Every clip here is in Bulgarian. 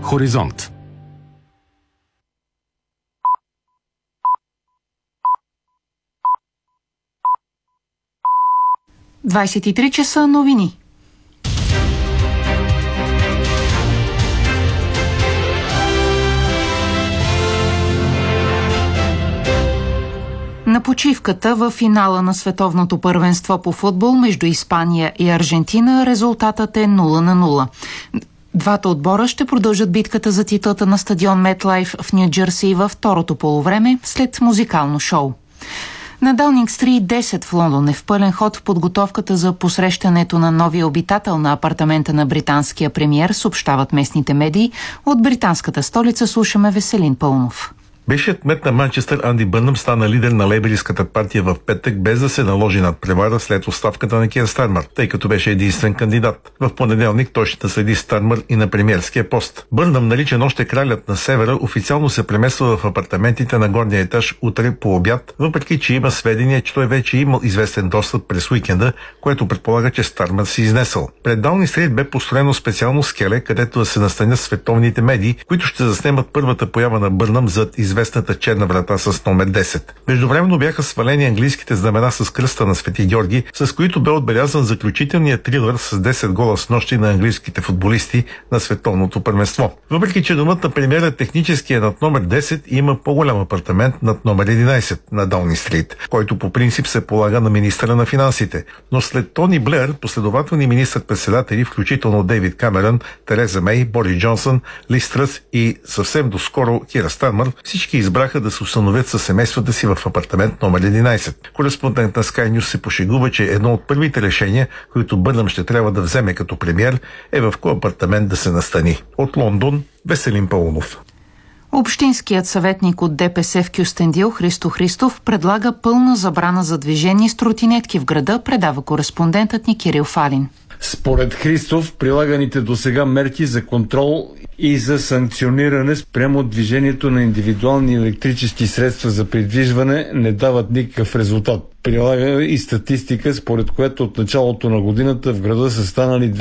Хоризонт. ...23 часа новини. На почивката в финала на световното първенство по футбол между Испания и Аржентина резултатът е 0-0. Двата отбора ще продължат битката за титлата на стадион Метлайф в Ню Джерси във второто полувреме след музикално шоу. На Даунинг Стрийт 10 в Лондон е в пълен ход в подготовката за посрещането на новия обитател на апартамента на британския премиер, съобщават местните медии. От британската столица слушаме Веселин Пълнов. Бившият кмет на Манчестър Анди Бърнъм стана лидер на лейбористската партия в петък, без да се наложи надпревара след оставката на Кир Стармър, тъй като беше единствен кандидат. В понеделник той ще наследи Стармър и на премиерския пост. Бърнъм, наричан още кралят на севера, официално се премества в апартаментите на горния етаж утре по обяд, въпреки че има сведения, че той вече е имал известен достъп през уикенда, което предполага, че Стармър се изнесъл. Пред Даунинг Стрийт бе построено специално скеле, където да се настанят световните медии, които ще заснемат първата поява на Бърнъм зад известната черна врата с номер 10. Междувременно бяха свалени английските знамена с кръста на Свети Георги, с които бе отбелязан заключителният трилър с 10 гола с нощи на английските футболисти на световното първенство. Въпреки че домът на премиера технически е над номер 10, има по-голям апартамент над номер 11 на Даунинг Стрийт, който по принцип се полага на министъра на финансите. Но след Тони Блеър, последователни министър-председатели, включително Дейвид Камерън, Тереза Мей, Борис Джонсън, Лиз Тръс и съвсем доскоро Кир Стармър, всички избраха да се установят със семействата си в апартамент номер 11. Кореспондент на Sky News се пошегува, че едно от първите решения, които Бърнъм ще трябва да вземе като премиер, е в кой апартамент да се настани. От Лондон, Веселин Пълнов. Общинският съветник от ДПС в Кюстендил Христо Христов предлага пълна забрана за движение с тротинетки в града, предава кореспондентът ни Кирил Фалин. Според Христов, прилаганите досега мерки за контрол и за санкциониране спрямо движението на индивидуални електрически средства за придвижване не дават никакъв резултат. Прилага и статистика, според която от началото на годината в града са станали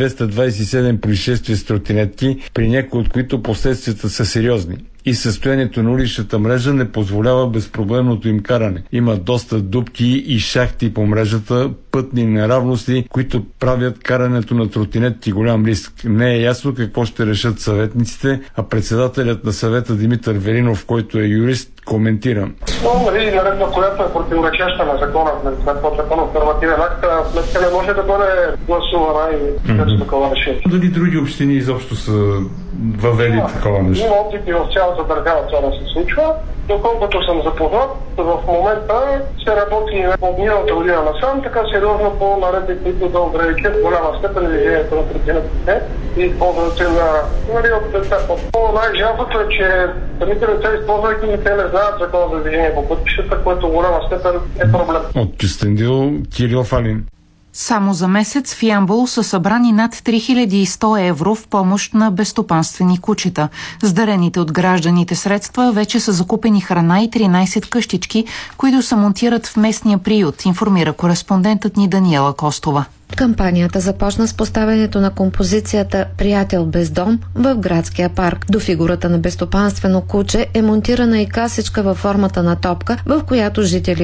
227 происшествия с тротинетки, при някои от които последствията са сериозни. И състоянието на уличната мрежа не позволява безпроблемното им каране. Има доста дупки и шахти по мрежата, пътни неравности, които правят карането на тротинетки голям риск. Не е ясно какво ще решат съветниците, а председателят на съвета Димитър Велинов, който е юрист, коментира. Наредба, която е противоречаща на закона, на законов нормативен акт, сметка не може да бъде гласувана и без такова решение. Дали други общини изобщо са въвели такова нещо? Има опити в цялата държава това да се случва. Доколкото съм запознат, в момента се работи от миналата година насам, така сериозно по наредби, които да ограничат голяма степен движението на тротинетките и ползването на от деца. Най-жалкото е, че самите деца, използвайки ги, те не знаят закона за движение по пътищата, което в голяма степен е проблем. От Кюстендил, Кирил Фалин. Само за месец в Ямбол са събрани над 3100 евро в помощ на безстопанствени кучета. С дарените от гражданите средства вече са закупени храна и 13 къщички, които се монтират в местния приют, информира кореспондентът ни Даниела Костова. Кампанията започна с поставянето на композицията «Приятел без дом» в градския парк. До фигурата на безстопанствено куче е монтирана и касичка във формата на топка, в която жители